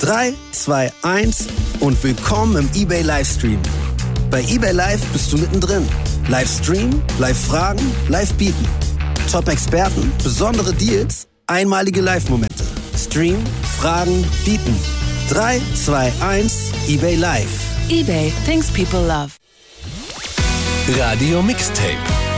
3, 2, 1 und willkommen im eBay Livestream. Bei eBay Live bist du mittendrin. Livestream, Live-Fragen, Live-Bieten. Top-Experten, besondere Deals, einmalige Live-Momente. Stream, Fragen, Bieten. 3, 2, 1, eBay Live. eBay, things people love. Radio Mixtape.